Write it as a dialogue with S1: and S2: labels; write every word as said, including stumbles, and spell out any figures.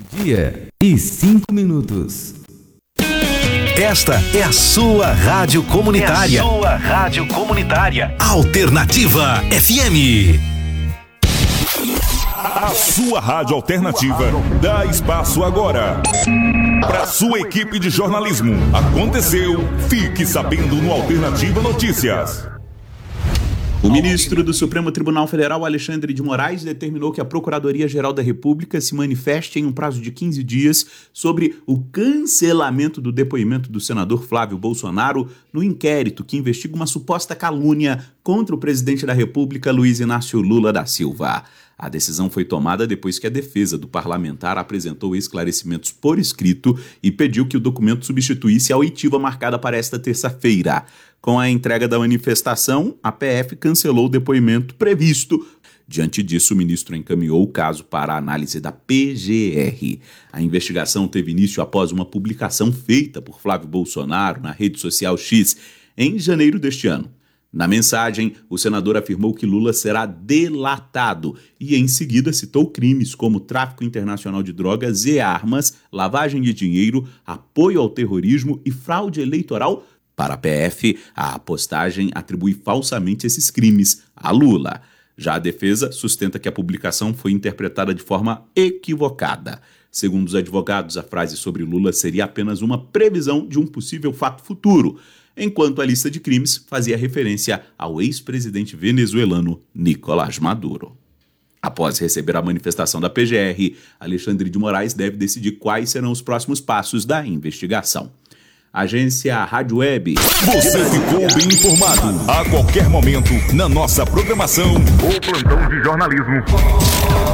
S1: Dia e cinco minutos.
S2: Esta é a sua rádio comunitária.
S3: É a sua rádio comunitária.
S2: Alternativa F M.
S4: A sua rádio alternativa dá espaço agora para sua equipe de jornalismo. Aconteceu, fique sabendo no Alternativa Notícias.
S5: O ministro do Supremo Tribunal Federal, Alexandre de Moraes, determinou que a Procuradoria-Geral da República se manifeste em um prazo de quinze dias sobre o cancelamento do depoimento do senador Flávio Bolsonaro no inquérito que investiga uma suposta calúnia contra o presidente da República, Luiz Inácio Lula da Silva. A decisão foi tomada depois que a defesa do parlamentar apresentou esclarecimentos por escrito e pediu que o documento substituísse a oitiva marcada para esta terça-feira. Com a entrega da manifestação, a P F cancelou o depoimento previsto. Diante disso, o ministro encaminhou o caso para a análise da P G R. A investigação teve início após uma publicação feita por Flávio Bolsonaro na rede social X em janeiro deste ano. Na mensagem, o senador afirmou que Lula será delatado e, em seguida, citou crimes como tráfico internacional de drogas e armas, lavagem de dinheiro, apoio ao terrorismo e fraude eleitoral. Para a P F, a postagem atribui falsamente esses crimes a Lula. Já a defesa sustenta que a publicação foi interpretada de forma equivocada. Segundo os advogados, a frase sobre Lula seria apenas uma previsão de um possível fato futuro, enquanto a lista de crimes fazia referência ao ex-presidente venezuelano Nicolás Maduro. Após receber a manifestação da P G R, Alexandre de Moraes deve decidir quais serão os próximos passos da investigação. Agência Rádio Web.
S4: Você ficou bem informado. A qualquer momento, na nossa programação, o plantão de jornalismo